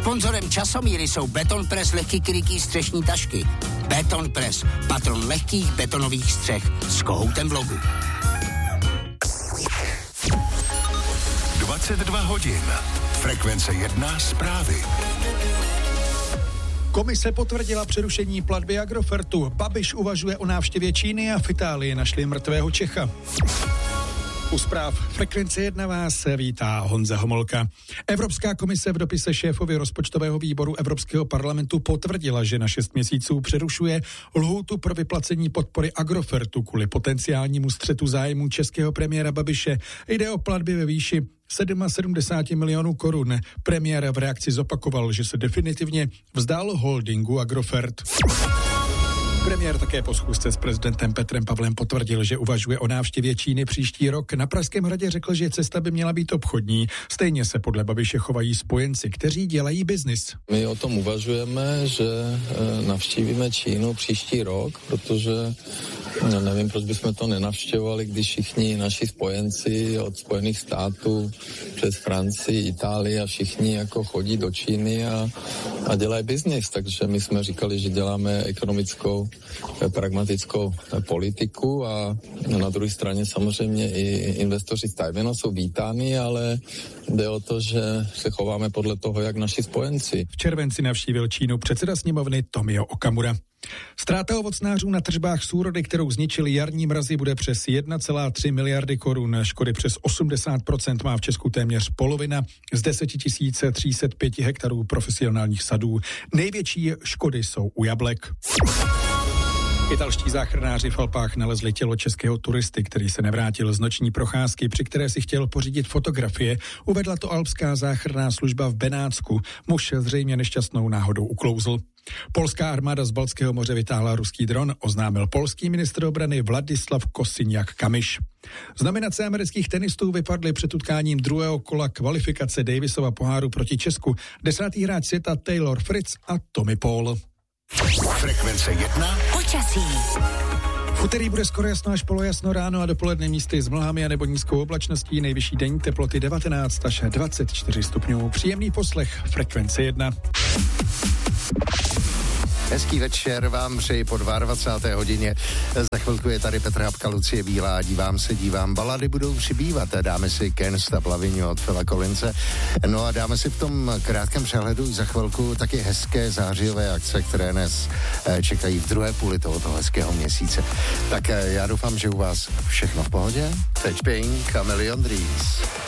Sponzorem Časomíry jsou Betonpress lehký krytý střešní tašky. Betonpress, patron lehkých betonových střech s kohoutem v logu. 22 hodin. Frekvence 1 zprávy. Komise potvrdila přerušení platby Agrofertu. Babiš uvažuje o návštěvě Číny a v Itálii našli mrtvého Čecha. U zpráv Frekvence 1 vás vítá Honza Homolka. Evropská komise v dopise šéfovi rozpočtového výboru Evropského parlamentu potvrdila, že na 6 měsíců přerušuje lhůtu pro vyplacení podpory Agrofertu kvůli potenciálnímu střetu zájmů českého premiéra Babiše. Jde o platby ve výši 77 milionů korun. Premiér v reakci zopakoval, že se definitivně vzdál holdingu Agrofert. Premiér také po schůzce s prezidentem Petrem Pavlem potvrdil, že uvažuje o návštěvě Číny příští rok. Na Pražském hradě řekl, že cesta by měla být obchodní. Stejně se podle Babiše chovají spojenci, kteří dělají biznis. My o tom uvažujeme, že navštívíme Čínu příští rok, protože nevím, proč bychom to nenavštěvovali, když všichni naši spojenci od Spojených států přes Francii, Itálii a všichni jako chodí do Číny a dělají biznis. Takže my jsme říkali, že děláme ekonomickou pragmatickou politiku a na druhé straně samozřejmě i investoři z Tajvanu jsou vítáni, ale jde o to, že se chováme podle toho, jak naši spojenci. V červenci navštívil Čínu předseda sněmovny Tomio Okamura. Ztráta ovocnářů na tržbách súrody, kterou zničili jarní mrazy, bude přes 1,3 miliardy korun. Škody přes 80% má v Česku téměř polovina z 10 305 hektarů profesionálních sadů. Největší škody jsou u jablek. Italští záchranáři v Alpách nalezli tělo českého turisty, který se nevrátil z noční procházky, při které si chtěl pořídit fotografie. Uvedla to alpská záchranná služba v Benátsku. Muž zřejmě nešťastnou náhodou uklouzl. Polská armáda z Baltského moře vytáhla ruský dron, oznámil polský ministr obrany Vladislav Kosiniak-Kamyš. Z nominace amerických tenistů vypadly před utkáním druhého kola kvalifikace Davisova poháru proti Česku 10. hráč světa Taylor Fritz a Tommy Paul. Frekvence 1. Počasí. V úterý bude skoro jasno až polojasno, ráno a dopoledne místy s mlhami a nebo nízkou oblačností, nejvyšší denní teploty 19 až 24 stupňů. Příjemný poslech Frekvence 1. Hezký večer vám přeji po 22. hodině. Za chvilku je tady Petr Habka, Lucie Bílá. Dívám. Balady budou přibývat. Dáme si Can't Stop Loving You od Phila Collinse. No a dáme si v tom krátkém přehledu za chvilku taky hezké zářijové akce, které nás čekají v druhé půli tohoto hezkého měsíce. Tak já doufám, že u vás všechno v pohodě. Teď Pink a Million Dreams.